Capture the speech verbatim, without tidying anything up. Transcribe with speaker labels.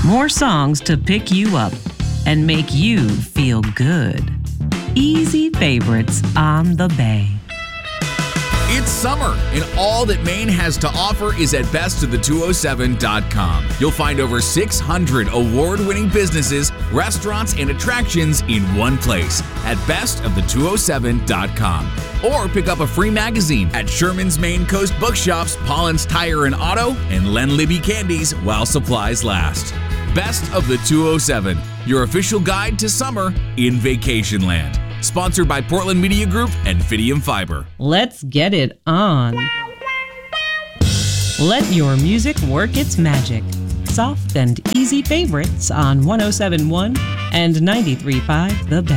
Speaker 1: More songs to pick you up and make you feel good. Easy favorites on the Bay.
Speaker 2: It's summer, and all that Maine has to offer is at best of the two oh seven dot com. You'll find over six hundred award-winning businesses, restaurants, and attractions in one place at best of the two oh seven dot com. Or pick up a free magazine at Sherman's Maine Coast Bookshops, Pollen's Tire and Auto, and Len Libby Candies while supplies last. Best of the two oh seven, your official guide to summer in Vacationland. Sponsored by Portland Media Group and Fidium Fiber.
Speaker 1: Let's get it on. Let your music work its magic. Soft and easy favorites on one oh seven point one and ninety-three point five The Bay.